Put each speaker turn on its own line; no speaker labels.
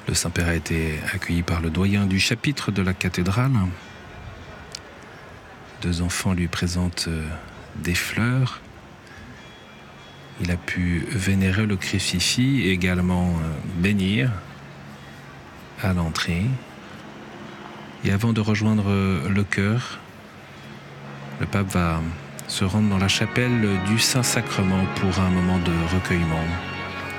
Le Saint-Père a été accueilli par le doyen du chapitre de la cathédrale. 2 enfants lui présentent des fleurs. Il a pu vénérer le crucifix et également bénir à l'entrée. Et avant de rejoindre le chœur, le pape va se rendre dans la chapelle du Saint-Sacrement pour un moment de recueillement.